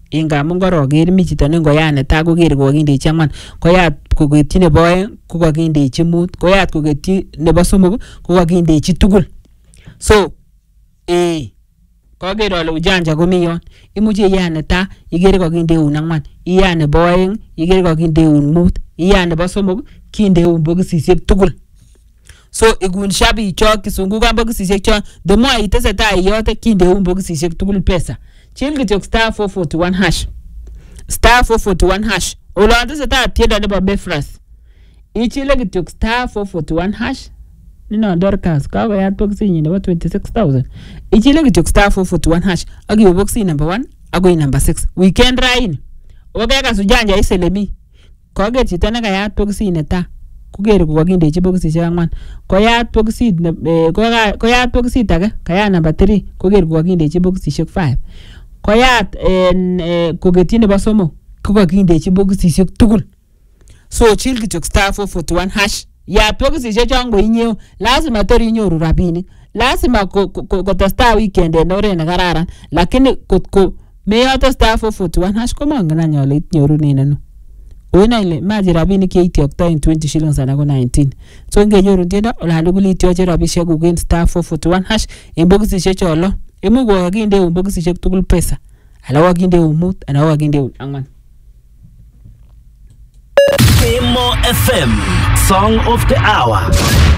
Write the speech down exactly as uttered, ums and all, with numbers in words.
Ingamun koroker mi chito ne ngoyat netai koker kokindechi angwan, koyat koketyi nebo oeng kokakindechi mut, koyat koketyi nebo somok kokakindechi tugul. So eh kager ale ujanja komi yon. Imuche iyat netai ikere kakindeun angwan, iyat nebo oeng ikere kakindeun mut, iyat nebo somok kindeun bokisisiek tugul. So ikun shabik cho kisungukan bokisisiek cho, the more itesetai iyote kindeun bokisisiek tugul pesa. Chill kityo star four forty-one hash. Star four forty-one hash. Olon tesetai tiendo nebo Befras. Ichile kityo star four forty-one hash. Nino Dorcas kakoyat boxinyi nebo twenty-six thousand. Ichile kityo star four forty-one hash ak iwe boxi number one akoi number six. Weekend raini. Okekas ujanja iselemi. Koger chito ne kayat boxi netai. Koger kokakindechi boxisiek angwan. Koyat boxit eh, koyat boxit age, kayat number three, koger kokakindechi boxisiek five. Koyat en eh, koketyi nebo somok kokakindechi boxisiek tugul. So chill kityo star four forty-one hash. Ya boxisiek chongo inyeo, lazima tor inyoru rabinik. Lazima kotestai weekend en oret ne kararan, lakini kotko meyote star four forty-one hash komangen anyole itinyorunen ano. Oina ile maji rabinik yeitiokto en twenty shillings anan ko nineteen. So ngenyoru tiendo olan tugul itioche rabisiek kuk en star four forty-one hash en boxisiek cholo. Imuch kokakindeun boxisiek tugul pesa. Ala kokakindeun mut anan kokakindeun angwan. Emo F M, Song of the Hour.